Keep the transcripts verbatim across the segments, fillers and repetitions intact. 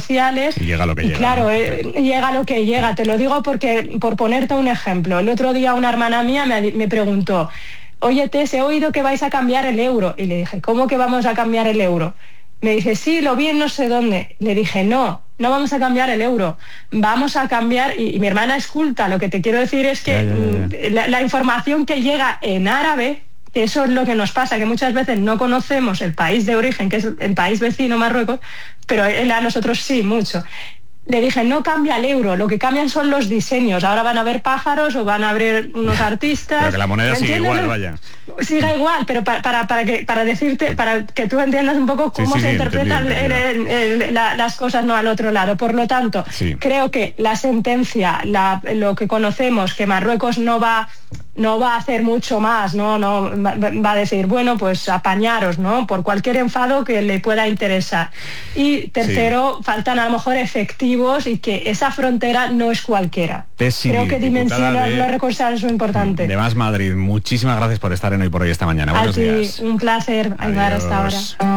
sociales. Y llega lo que y llega. Claro, ¿no? eh, llega lo que llega. Te lo digo porque, por ponerte un ejemplo, el otro día una hermana mía me, me preguntó, oye, Tess, he oído que vais a cambiar el euro. Y le dije, ¿cómo que vamos a cambiar el euro? Me dice, sí, lo vi en no sé dónde. Le dije, no, no vamos a cambiar el euro. Vamos a cambiar, y, y mi hermana es culta, lo que te quiero decir es que ya, ya, ya. La, la información que llega en árabe, eso es lo que nos pasa, que muchas veces no conocemos el país de origen, que es el país vecino, Marruecos, pero él a nosotros sí, mucho. Le dije, no cambia el euro, lo que cambian son los diseños. Ahora van a haber pájaros o van a haber unos artistas. Pero que la moneda sigue igual, vaya. Sigue igual, pero para, para, para, que, para decirte, para que tú entiendas un poco cómo sí, sí, se sí, interpretan entendido, entendido. El, el, la, las cosas, no al otro lado. Por lo tanto, sí. creo que la sentencia, la, lo que conocemos, que Marruecos no va... no va a hacer mucho más, no, no va a decir, bueno, pues apañaros, ¿no? Por cualquier enfado que le pueda interesar. Y tercero, sí. faltan a lo mejor efectivos y que esa frontera no es cualquiera. Tessy, creo que dimensionar los recursos es muy importante. De Más Madrid, muchísimas gracias por estar en Hoy por Hoy esta mañana. Buenos a ti, días. Un placer, Aybar, hasta ahora.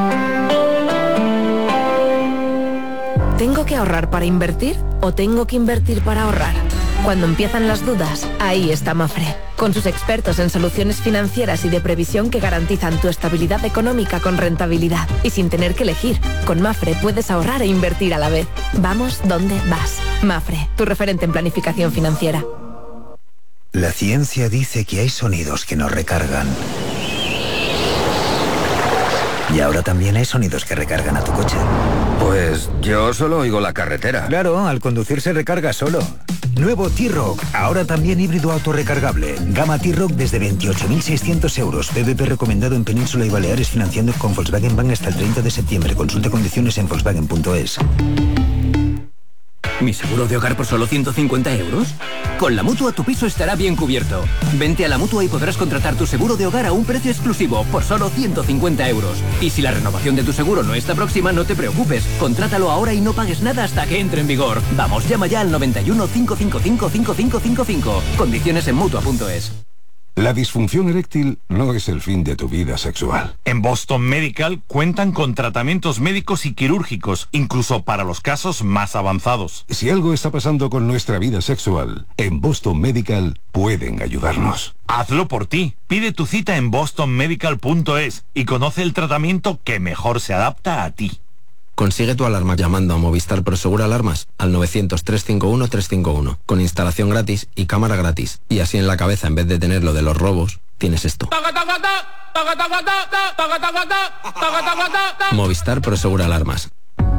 ¿Tengo que ahorrar para invertir o tengo que invertir para ahorrar? Cuando empiezan las dudas, ahí está Mafre, con sus expertos en soluciones financieras y de previsión que garantizan tu estabilidad económica con rentabilidad. Y sin tener que elegir, con Mafre puedes ahorrar e invertir a la vez. Vamos donde vas. Mafre, tu referente en planificación financiera. La ciencia dice que hay sonidos que nos recargan. Y ahora también hay sonidos que recargan a tu coche. Pues yo solo oigo la carretera. Claro, al conducir se recarga solo. Nuevo T-Roc, ahora también híbrido autorrecargable. Gama T-Roc desde veintiocho mil seiscientos euros. P V P recomendado en Península y Baleares, financiando con Volkswagen Bank hasta el treinta de septiembre. Consulta condiciones en volkswagen punto es. ¿Mi seguro de hogar por solo ciento cincuenta euros? Con la Mutua tu piso estará bien cubierto. Vente a la Mutua y podrás contratar tu seguro de hogar a un precio exclusivo por solo ciento cincuenta euros. Y si la renovación de tu seguro no está próxima, no te preocupes. Contrátalo ahora y no pagues nada hasta que entre en vigor. Vamos, llama ya al noventa y uno, cinco cinco cinco, cinco cinco cinco cinco. Condiciones en Mutua punto es. La disfunción eréctil no es el fin de tu vida sexual. En Boston Medical cuentan con tratamientos médicos y quirúrgicos, incluso para los casos más avanzados. Si algo está pasando con nuestra vida sexual, en Boston Medical pueden ayudarnos. Hazlo por ti. Pide tu cita en boston medical punto es y conoce el tratamiento que mejor se adapta a ti. Consigue tu alarma llamando a Movistar Prosegur Alarmas al novecientos, trescientos cincuenta y uno, trescientos cincuenta y uno, con instalación gratis y cámara gratis. Y así en la cabeza, en vez de tener lo de los robos, tienes esto. Movistar Prosegur Alarmas.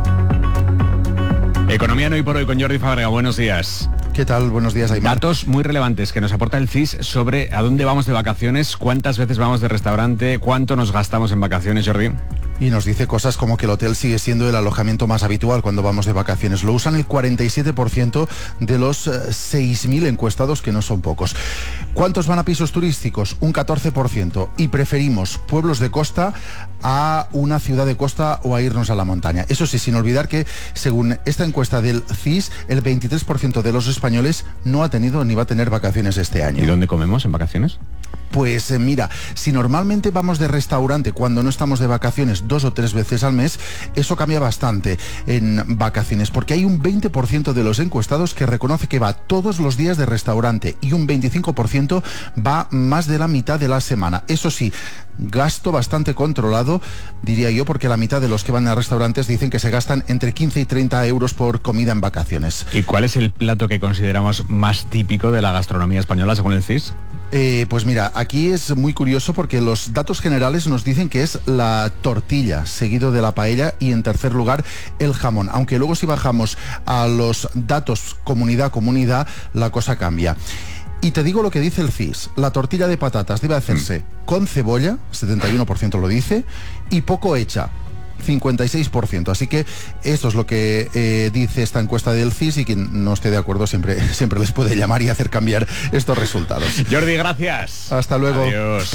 Economía en Hoy por Hoy con Jordi Fábrega. Buenos días. ¿Qué tal? Buenos días, Aymar. Datos muy relevantes que nos aporta el C I S sobre a dónde vamos de vacaciones, cuántas veces vamos de restaurante, cuánto nos gastamos en vacaciones, Jordi. Y nos dice cosas como que el hotel sigue siendo el alojamiento más habitual cuando vamos de vacaciones. Lo usan el cuarenta y siete por ciento de los eh, seis mil encuestados, que no son pocos. ¿Cuántos van a pisos turísticos? Un catorce por ciento. Y preferimos pueblos de costa a una ciudad de costa o a irnos a la montaña. Eso sí, sin olvidar que, según esta encuesta del C I S, el veintitrés por ciento de los españoles no ha tenido ni va a tener vacaciones este año. ¿Y dónde comemos en vacaciones? Pues eh, mira, si normalmente vamos de restaurante cuando no estamos de vacaciones dos o tres veces al mes, eso cambia bastante en vacaciones, porque hay un veinte por ciento de los encuestados que reconoce que va todos los días de restaurante y un veinticinco por ciento va más de la mitad de la semana. Eso sí, gasto bastante controlado, diría yo, porque la mitad de los que van a restaurantes dicen que se gastan entre quince y treinta euros por comida en vacaciones. ¿Y cuál es el plato que consideramos más típico de la gastronomía española según el C I S? Eh, pues mira, aquí es muy curioso porque los datos generales nos dicen que es la tortilla, seguido de la paella y en tercer lugar el jamón. Aunque luego si bajamos a los datos comunidad a comunidad, la cosa cambia. Y te digo lo que dice el C I S. La tortilla de patatas debe hacerse mm. con cebolla, setenta y uno por ciento lo dice, y poco hecha, cincuenta y seis por ciento. Así que esto es lo que eh, dice esta encuesta del C I S, y quien no esté de acuerdo siempre, siempre les puede llamar y hacer cambiar estos resultados. Jordi, gracias. Hasta luego. Adiós.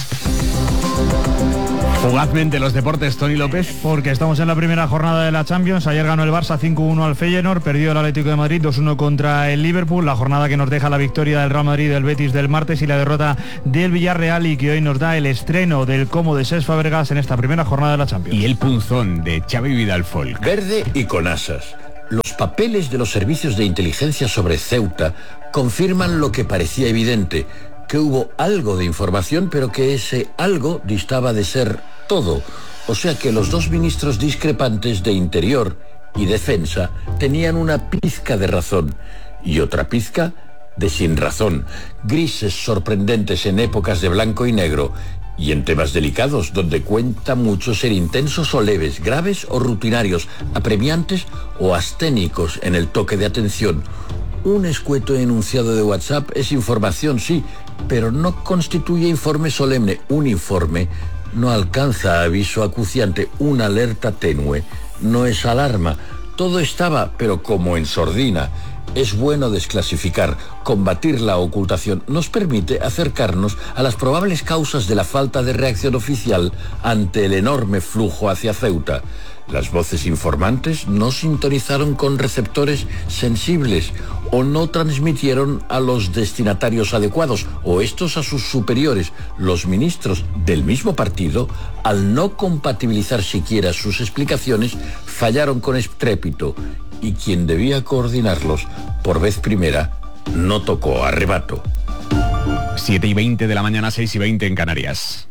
Fugazmente los deportes, Tony López. Porque estamos en la primera jornada de la Champions. Ayer ganó el Barça cinco uno al Feyenoord, perdió el Atlético de Madrid dos uno contra el Liverpool. La jornada que nos deja la victoria del Real Madrid, del Betis, del martes, y la derrota del Villarreal, y que hoy nos da el estreno del Como de Cesc Fabregas en esta primera jornada de la Champions. Y el punzón de Xavi Vidal Folk. Verde y con asas. Los papeles de los servicios de inteligencia sobre Ceuta confirman lo que parecía evidente, que hubo algo de información, pero que ese algo distaba de ser todo. O sea que los dos ministros discrepantes de Interior y Defensa tenían una pizca de razón y otra pizca de sin razón, grises sorprendentes en épocas de blanco y negro y en temas delicados donde cuenta mucho ser intensos o leves, graves o rutinarios, apremiantes o asténicos en el toque de atención. Un escueto enunciado de WhatsApp es información, sí, pero no constituye informe solemne. Un informe no alcanza aviso acuciante, una alerta tenue no es alarma. Todo estaba, pero como en sordina. Es bueno desclasificar, combatir la ocultación. Nos permite acercarnos a las probables causas de la falta de reacción oficial ante el enorme flujo hacia Ceuta. Las voces informantes no sintonizaron con receptores sensibles o no transmitieron a los destinatarios adecuados o estos a sus superiores. Los ministros del mismo partido, al no compatibilizar siquiera sus explicaciones, fallaron con estrépito y quien debía coordinarlos por vez primera no tocó a rebato. siete y veinte de la mañana, seis y veinte en Canarias.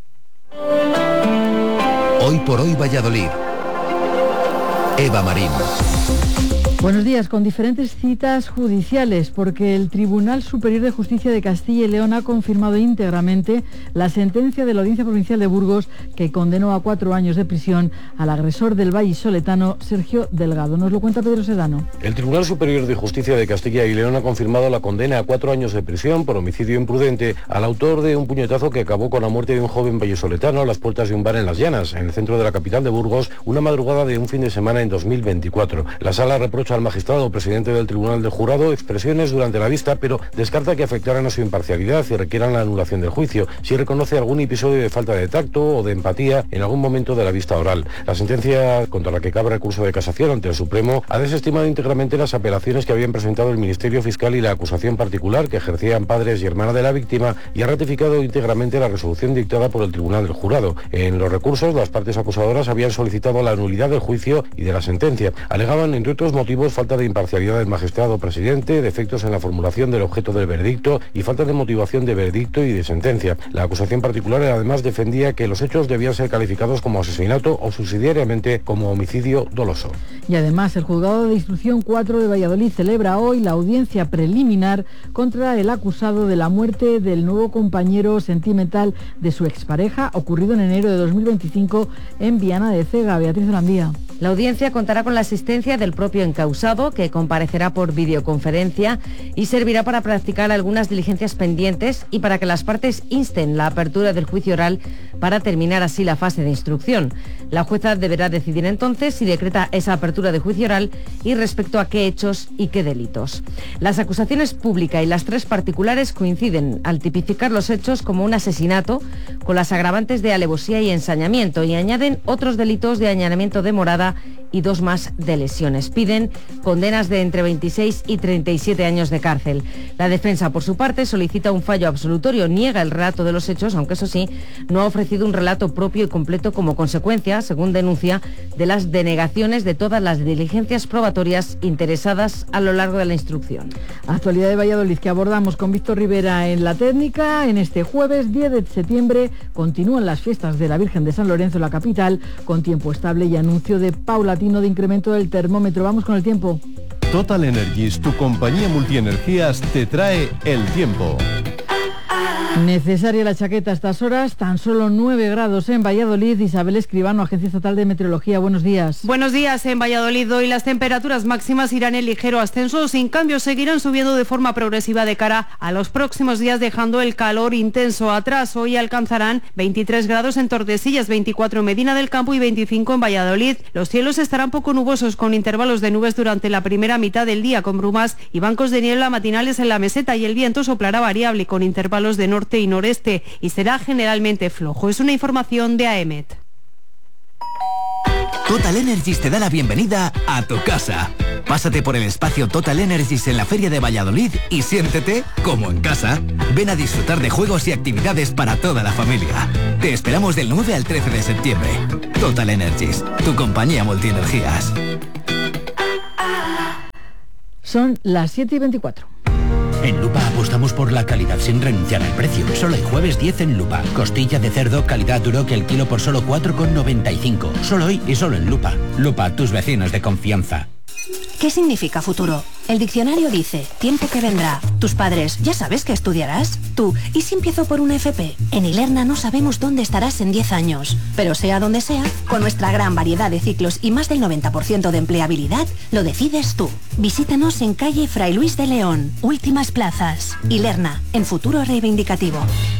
Hoy por hoy Valladolid. Eva Marín. Buenos días, con diferentes citas judiciales, porque el Tribunal Superior de Justicia de Castilla y León ha confirmado íntegramente la sentencia de la Audiencia Provincial de Burgos que condenó a cuatro años de prisión al agresor del vallisoletano Sergio Delgado. Nos lo cuenta Pedro Sedano. El Tribunal Superior de Justicia de Castilla y León ha confirmado la condena a cuatro años de prisión por homicidio imprudente al autor de un puñetazo que acabó con la muerte de un joven vallisoletano a las puertas de un bar en Las Llanas, en el centro de la capital de Burgos, una madrugada de un fin de semana en dos mil veinticuatro. La sala reprocha al magistrado presidente del Tribunal del Jurado expresiones durante la vista, pero descarta que afectaran a su imparcialidad y requieran la anulación del juicio, si reconoce algún episodio de falta de tacto o de empatía en algún momento de la vista oral. La sentencia, contra la que cabe recurso de casación ante el Supremo, ha desestimado íntegramente las apelaciones que habían presentado el Ministerio Fiscal y la acusación particular que ejercían padres y hermanas de la víctima, y ha ratificado íntegramente la resolución dictada por el Tribunal del Jurado. En los recursos, las partes acusadoras habían solicitado la nulidad del juicio y de la sentencia. Alegaban, entre otros motivos, falta de imparcialidad del magistrado presidente, defectos en la formulación del objeto del veredicto y falta de motivación de veredicto y de sentencia. La acusación particular además defendía que los hechos debían ser calificados como asesinato o subsidiariamente como homicidio doloso. Y además el Juzgado de Instrucción cuatro de Valladolid celebra hoy la audiencia preliminar contra el acusado de la muerte del nuevo compañero sentimental de su expareja, ocurrido en enero de dos mil veinticinco en Viana de Cega. Beatriz Landía. La audiencia contará con la asistencia del propio encausado, que comparecerá por videoconferencia y servirá para practicar algunas diligencias pendientes y para que las partes insten la apertura del juicio oral para terminar así la fase de instrucción. La jueza deberá decidir entonces si decreta esa apertura de juicio oral y respecto a qué hechos y qué delitos. Las acusaciones pública y las tres particulares coinciden al tipificar los hechos como un asesinato con las agravantes de alevosía y ensañamiento, y añaden otros delitos de allanamiento de morada y dos más de lesiones. Piden condenas de entre veintiséis y treinta y siete años de cárcel. La defensa, por su parte, solicita un fallo absolutorio, niega el relato de los hechos, aunque eso sí, no ha ofrecido un relato propio y completo como consecuencia, según denuncia, de las denegaciones de todas las diligencias probatorias interesadas a lo largo de la instrucción. Actualidad de Valladolid que abordamos con Víctor Rivera en la técnica. En este jueves diez de septiembre continúan las fiestas de la Virgen de San Lorenzo en la capital, con tiempo estable y anuncio de paulatino de incremento del termómetro. Vamos con el tiempo. Total Energies, tu compañía multienergías, te trae el tiempo. Necesaria la chaqueta a estas horas, tan solo nueve grados en Valladolid. Isabel Escribano, Agencia Estatal de Meteorología, buenos días. Buenos días. En Valladolid hoy las temperaturas máximas irán en ligero ascenso, sin cambio seguirán subiendo de forma progresiva de cara a los próximos días, dejando el calor intenso atrás. Hoy alcanzarán veintitrés grados en Tordesillas, veinticuatro en Medina del Campo y veinticinco en Valladolid. Los cielos estarán poco nubosos, con intervalos de nubes durante la primera mitad del día, con brumas y bancos de niebla matinales en la meseta, y el viento soplará variable con intervalos de norte y noreste y será generalmente flojo. Es una información de A E M E T. Total Energies te da la bienvenida a tu casa. Pásate por el espacio Total Energies en la Feria de Valladolid y siéntete como en casa. Ven a disfrutar de juegos y actividades para toda la familia. Te esperamos del nueve al trece de septiembre. Total Energies, tu compañía multienergías. Son las siete y veinticuatro. En Lupa apostamos por la calidad sin renunciar al precio. Solo el jueves diez en Lupa. Costilla de cerdo calidad duro que el kilo por solo cuatro con noventa y cinco. Solo hoy y solo en Lupa. Lupa, tus vecinos de confianza. ¿Qué significa futuro? El diccionario dice, tiempo que vendrá. Tus padres, ¿ya sabes qué estudiarás? Tú, ¿y si empiezo por una F P? En Ilerna no sabemos dónde estarás en diez años. Pero sea donde sea, con nuestra gran variedad de ciclos y más del noventa por ciento de empleabilidad, lo decides tú. Visítanos en calle Fray Luis de León. Últimas plazas. Ilerna, en futuro reivindicativo.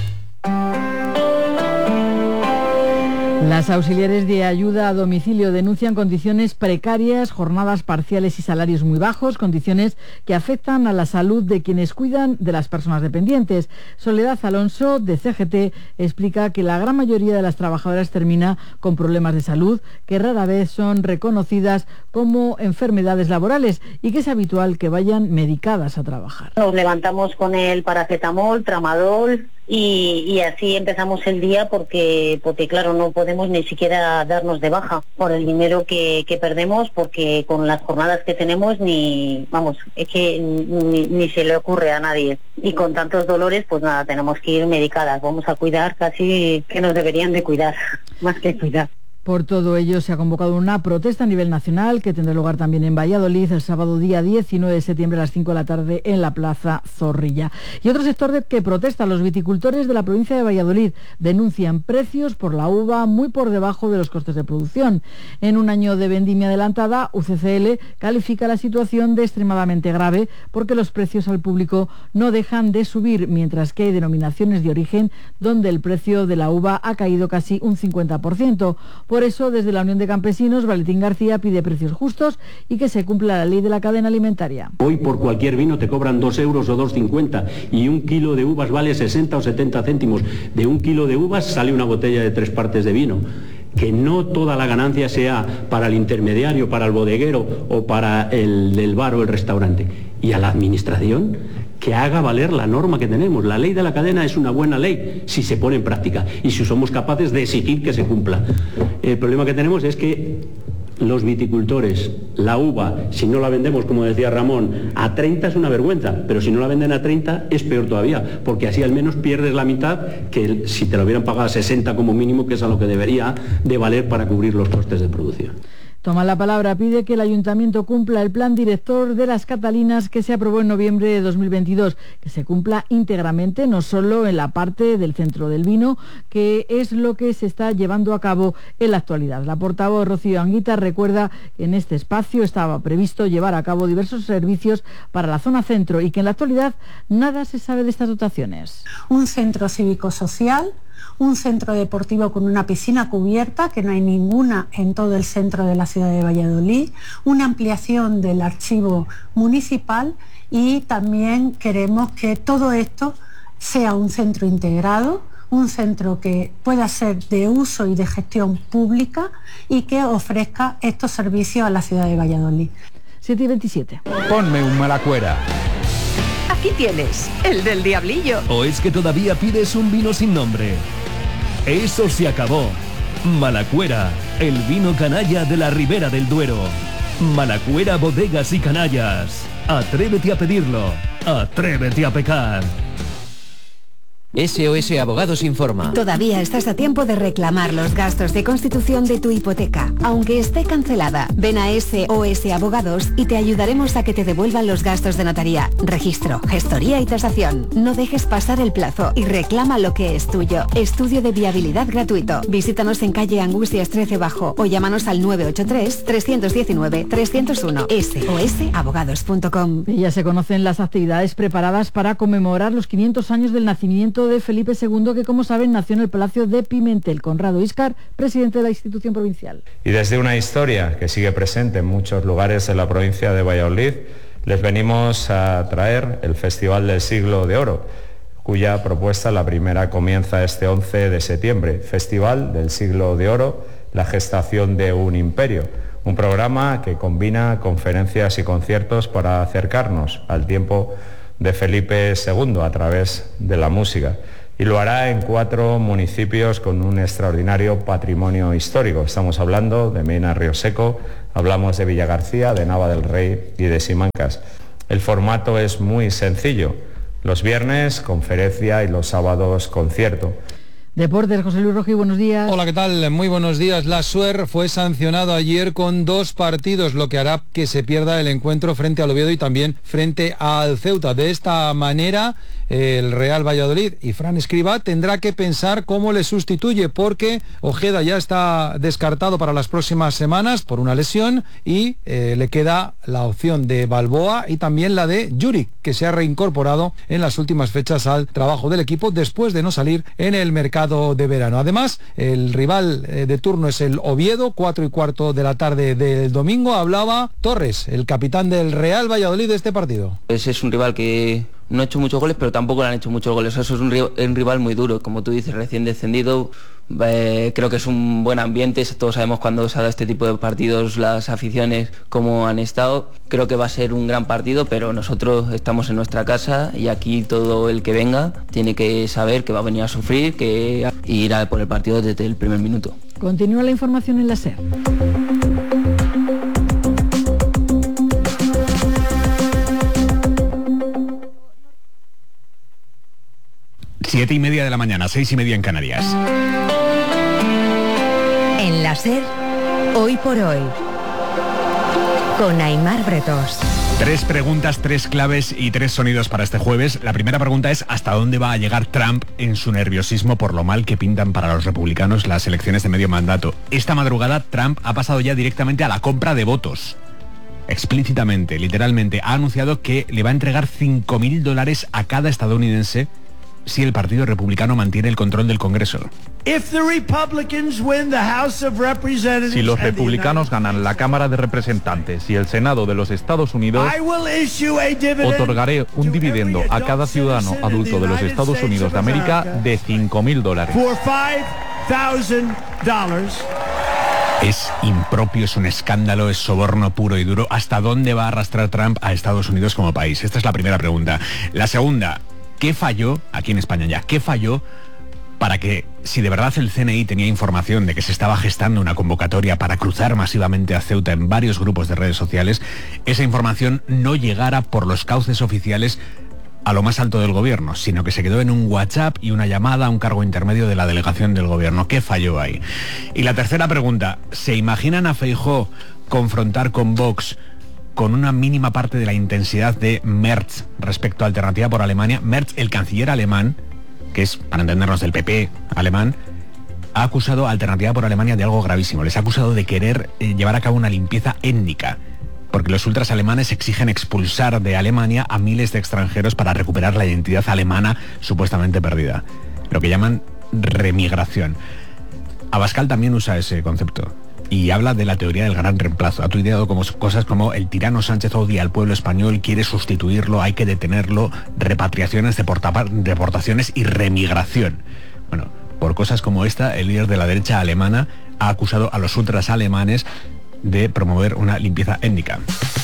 Las auxiliares de ayuda a domicilio denuncian condiciones precarias, jornadas parciales y salarios muy bajos, condiciones que afectan a la salud de quienes cuidan de las personas dependientes. Soledad Alonso, de C G T, explica que la gran mayoría de las trabajadoras termina con problemas de salud que rara vez son reconocidas como enfermedades laborales y que es habitual que vayan medicadas a trabajar. Nos levantamos con el paracetamol, tramadol, Y, y así empezamos el día porque, porque claro, no podemos ni siquiera darnos de baja por el dinero que, que perdemos, porque con las jornadas que tenemos ni, vamos, es que ni, ni se le ocurre a nadie. Y con tantos dolores, pues nada, tenemos que ir medicadas, vamos a cuidar casi que nos deberían de cuidar, más que cuidar. Por todo ello, se ha convocado una protesta a nivel nacional que tendrá lugar también en Valladolid el sábado día diecinueve de septiembre a las cinco de la tarde en la Plaza Zorrilla. Y otro sector de que protesta, los viticultores de la provincia de Valladolid denuncian precios por la uva muy por debajo de los costes de producción. En un año de vendimia adelantada, U C C L califica la situación de extremadamente grave porque los precios al público no dejan de subir, mientras que hay denominaciones de origen donde el precio de la uva ha caído casi un cincuenta por ciento. Por eso, desde la Unión de Campesinos, Valentín García pide precios justos y que se cumpla la ley de la cadena alimentaria. Hoy por cualquier vino te cobran dos euros o dos cincuenta y un kilo de uvas vale sesenta o setenta céntimos. De un kilo de uvas sale una botella de tres partes de vino. Que no toda la ganancia sea para el intermediario, para el bodeguero o para el del bar o el restaurante. Y a la administración, que haga valer la norma que tenemos. La ley de la cadena es una buena ley si se pone en práctica y si somos capaces de exigir que se cumpla. El problema que tenemos es que los viticultores, la uva, si no la vendemos, como decía Ramón, a treinta es una vergüenza, pero si no la venden a treinta es peor todavía, porque así al menos pierdes la mitad que si te lo hubieran pagado a sesenta como mínimo, que es a lo que debería de valer para cubrir los costes de producción. Toma la palabra, pide que el Ayuntamiento cumpla el plan director de las Catalinas que se aprobó en noviembre de dos mil veintidós, que se cumpla íntegramente, no solo en la parte del centro del vino, que es lo que se está llevando a cabo en la actualidad. La portavoz Rocío Anguita recuerda que en este espacio estaba previsto llevar a cabo diversos servicios para la zona centro y que en la actualidad nada se sabe de estas dotaciones. Un centro cívico-social, un centro deportivo con una piscina cubierta, que no hay ninguna en todo el centro de la ciudad de Valladolid, una ampliación del archivo municipal y también queremos que todo esto sea un centro integrado, un centro que pueda ser de uso y de gestión pública y que ofrezca estos servicios a la ciudad de Valladolid. siete y veintisiete. Ponme un Malacuera. Aquí tienes, el del diablillo. ¿O es que todavía pides un vino sin nombre? Eso se acabó. Malacuera, el vino canalla de la Ribera del Duero. Malacuera, bodegas y canallas. Atrévete a pedirlo. Atrévete a pecar. S O S Abogados informa. Todavía estás a tiempo de reclamar los gastos de constitución de tu hipoteca. Aunque esté cancelada, ven a S O S Abogados y te ayudaremos a que te devuelvan los gastos de notaría, registro, gestoría y tasación. No dejes pasar el plazo y reclama lo que es tuyo. Estudio de viabilidad gratuito. Visítanos en calle Angustias trece Bajo o llámanos al nueve ocho tres, tres uno nueve, tres cero uno. S O S abogados punto com. Ya se conocen las actividades preparadas para conmemorar los quinientos años del nacimiento de Felipe segundo, que como saben nació en el Palacio de Pimentel. Conrado Íscar, presidente de la institución provincial. Y desde una historia que sigue presente en muchos lugares de la provincia de Valladolid, les venimos a traer el Festival del Siglo de Oro, cuya propuesta, la primera, comienza este once de septiembre. Festival del Siglo de Oro, la gestación de un imperio. Un programa que combina conferencias y conciertos para acercarnos al tiempo de Felipe segundo a través de la música. Y lo hará en cuatro municipios con un extraordinario patrimonio histórico. Estamos hablando de Mena Río Seco, hablamos de Villagarcía, de Nava del Rey y de Simancas. El formato es muy sencillo. Los viernes, conferencia y los sábados, concierto. Deportes, José Luis Roji, buenos días. Hola, ¿qué tal? Muy buenos días. La Suer fue sancionado ayer con dos partidos, lo que hará que se pierda el encuentro frente al Oviedo y también frente al Ceuta. De esta manera, el Real Valladolid y Fran Escribá tendrá que pensar cómo le sustituye, porque Ojeda ya está descartado para las próximas semanas por una lesión y eh, le queda la opción de Balboa y también la de Juric, que se ha reincorporado en las últimas fechas al trabajo del equipo después de no salir en el mercado de verano. Además, el rival eh, de turno es el Oviedo, cuatro y cuarto de la tarde del domingo. Hablaba Torres, el capitán del Real Valladolid de este partido. Ese es un rival que no ha hecho muchos goles, pero tampoco le han hecho muchos goles. Eso es un, un rival muy duro, como tú dices, recién descendido. Eh, creo que es un buen ambiente. Todos sabemos cuando se ha dado este tipo de partidos, las aficiones cómo han estado. Creo que va a ser un gran partido, pero nosotros estamos en nuestra casa y aquí todo el que venga tiene que saber que va a venir a sufrir, que ir a por el partido desde el primer minuto. Continúa la información en la SER. Siete y media de la mañana, seis y media en Canarias. En la SER, hoy por hoy, con Aimar Bretos. Tres preguntas, tres claves y tres sonidos para este jueves. La primera pregunta es ¿hasta dónde va a llegar Trump en su nerviosismo por lo mal que pintan para los republicanos las elecciones de medio mandato? Esta madrugada Trump ha pasado ya directamente a la compra de votos. Explícitamente, literalmente, ha anunciado que le va a entregar cinco mil dólares a cada estadounidense si el Partido Republicano mantiene el control del Congreso. Si los republicanos ganan la Cámara de Representantes y el Senado de los Estados Unidos, otorgaré un dividendo a cada ciudadano adulto de los Estados Unidos de América de cinco mil dólares. Es impropio, es un escándalo, es soborno puro y duro. ¿Hasta dónde va a arrastrar Trump a Estados Unidos como país? Esta es la primera pregunta. La segunda, ¿qué falló, aquí en España ya, qué falló para que, si de verdad el C N I tenía información de que se estaba gestando una convocatoria para cruzar masivamente a Ceuta en varios grupos de redes sociales, esa información no llegara por los cauces oficiales a lo más alto del gobierno, sino que se quedó en un WhatsApp y una llamada a un cargo intermedio de la delegación del gobierno? ¿Qué falló ahí? Y la tercera pregunta, ¿se imaginan a Feijóo confrontar con Vox con una mínima parte de la intensidad de Merz respecto a Alternativa por Alemania? Merz, el canciller alemán, que es, para entendernos, del P P alemán, ha acusado a Alternativa por Alemania de algo gravísimo. Les ha acusado de querer eh, llevar a cabo una limpieza étnica, porque los ultras alemanes exigen expulsar de Alemania a miles de extranjeros para recuperar la identidad alemana supuestamente perdida, lo que llaman remigración. Abascal también usa ese concepto y habla de la teoría del gran reemplazo. Ha tuiteado como cosas como: el tirano Sánchez odia al pueblo español, quiere sustituirlo, hay que detenerlo, repatriaciones, deporta- deportaciones y remigración. Bueno, por cosas como esta, el líder de la derecha alemana ha acusado a los ultras alemanes de promover una limpieza étnica.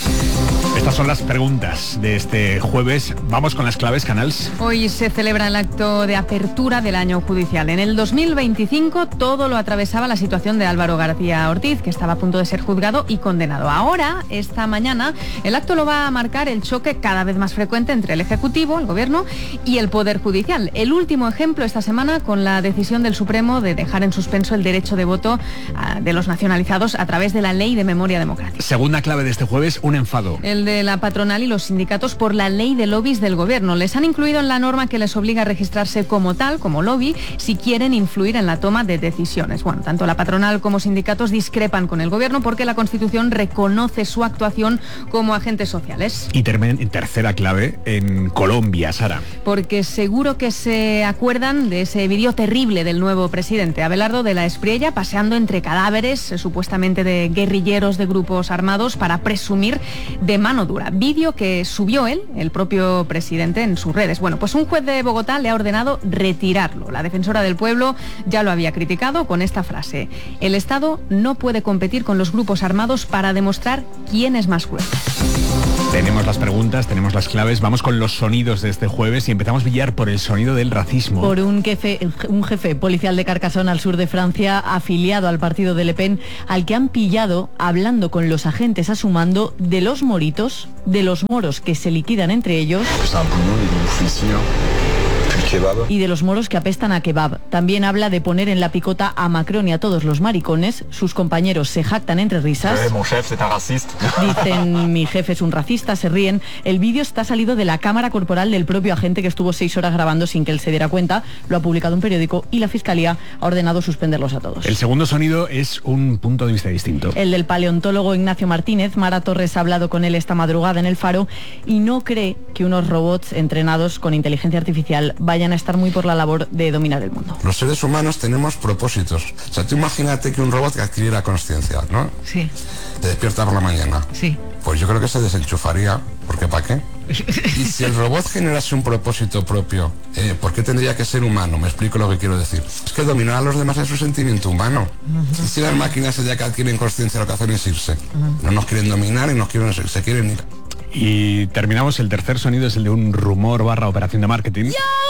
Estas son las preguntas de este jueves. Vamos con las claves, Canals. Hoy se celebra el acto de apertura del año judicial. En el dos mil veinticinco todo lo atravesaba la situación de Álvaro García Ortiz, que estaba a punto de ser juzgado y condenado. Ahora, esta mañana, el acto lo va a marcar el choque cada vez más frecuente entre el Ejecutivo, el Gobierno, y el Poder Judicial. El último ejemplo esta semana con la decisión del Supremo de dejar en suspenso el derecho de voto uh, de los nacionalizados a través de la Ley de Memoria Democrática. Segunda clave de este jueves, un enfado. El de la patronal y los sindicatos por la ley de lobbies del gobierno. Les han incluido en la norma que les obliga a registrarse como tal, como lobby, si quieren influir en la toma de decisiones. Bueno, tanto la patronal como sindicatos discrepan con el gobierno porque la Constitución reconoce su actuación como agentes sociales. Y termen, tercera clave, en Colombia, Sara. Porque seguro que se acuerdan de ese vídeo terrible del nuevo presidente, Abelardo de la Espriella, paseando entre cadáveres, eh, supuestamente de guerrilleros de grupos armados, para presumir de mano dura. Vídeo que subió él, el propio presidente, en sus redes. Bueno, pues un juez de Bogotá le ha ordenado retirarlo. La defensora del pueblo ya lo había criticado con esta frase: el Estado no puede competir con los grupos armados para demostrar quién es más fuerte. Tenemos las preguntas, tenemos las claves, vamos con los sonidos de este jueves y empezamos, Villar, por el sonido del racismo. Por un jefe, un jefe policial de Carcassonne, al sur de Francia, afiliado al partido de Le Pen, al que han pillado hablando con los agentes a su mando de los moritos, de los moros que se liquidan entre ellos y de los moros que apestan a kebab. También habla de poner en la picota a Macron y a todos los maricones. Sus compañeros se jactan entre risas. Eh, mon chef, c'est un raciste. Dicen, mi jefe es un racista, se ríen. El vídeo está salido de la cámara corporal del propio agente que estuvo seis horas grabando sin que él se diera cuenta. Lo ha publicado un periódico y la Fiscalía ha ordenado suspenderlos a todos. El segundo sonido es un punto de vista distinto. El del paleontólogo Ignacio Martínez. Mara Torres ha hablado con él esta madrugada en El Faro y no cree que unos robots entrenados con inteligencia artificial vayan a estar muy por la labor de dominar el mundo. Los seres humanos tenemos propósitos. O sea, tú imagínate que un robot que adquiriera conciencia, ¿no? Sí. Te despierta por la mañana. Sí. Pues yo creo que se desenchufaría, porque ¿para qué? Y si el robot generase un propósito propio, eh, ¿por qué tendría que ser humano? Me explico lo que quiero decir. Es que dominar a los demás es su sentimiento humano. Uh-huh. Y si las máquinas ya que adquieren conciencia lo que hacen es irse. Uh-huh. No nos quieren dominar y nos quieren, se quieren ir. Y terminamos, el tercer sonido es el de un rumor barra operación de marketing. ¡Ya!